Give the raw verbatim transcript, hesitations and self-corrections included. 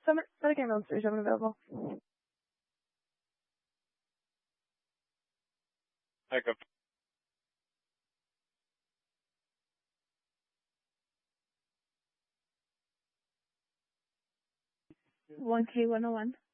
Summer, Medicare Mill Station available. Echo. one K one oh one.